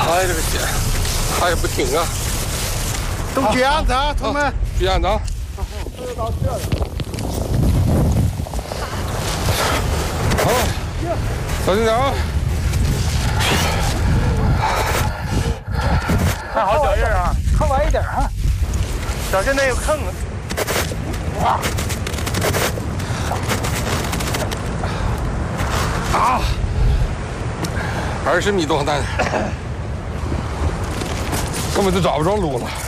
哎，这个线它也不停啊！ 都这样子啊，同们。 这样子啊。 到这了。 好，小心点啊！ 看好脚印啊，靠晚一点啊，小心那有坑啊！哇！ 啊！20米多难，根本就找不着路了。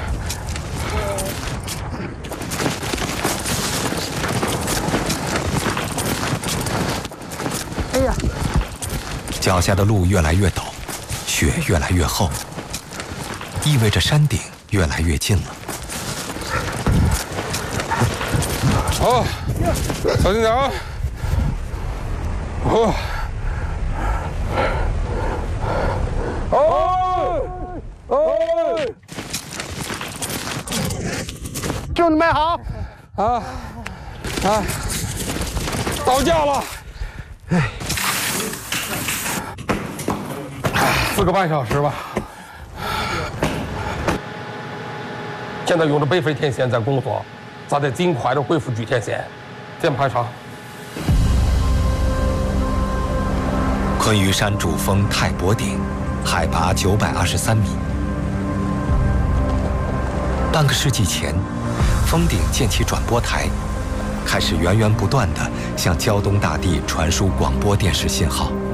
哎呀！ 脚下的路越来越陡，雪越来越厚，意味着山顶越来越近了。 好，小心点啊！哦。 兄弟们好！ 啊，到家了。哎，4个半小时吧。现在用着北非天线在工作，咱得尽快的恢复据天线。见排长。 昆玉山主峰太伯顶，海拔923米。半个世纪前，峰顶建起转播台，开始源源不断地向胶东大地传输广播电视信号。